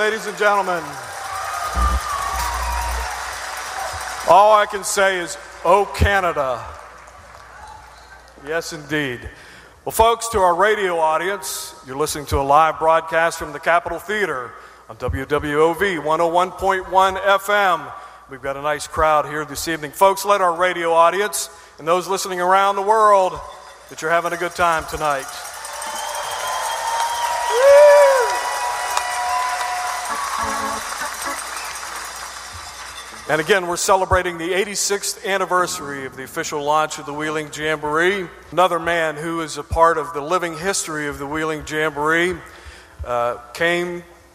ladies and gentlemen. All I can say is, oh, Canada. Yes, indeed. Well, folks, to our radio audience, you're listening to a live broadcast from the Capitol Theater on WWOV 101.1 FM. We've got a nice crowd here this evening. Folks, let our radio audience and those listening around the world that you're having a good time tonight. And again, we're celebrating the 86th anniversary of the official launch of the Wheeling Jamboree. Another man who is a part of the living history of the Wheeling Jamboree came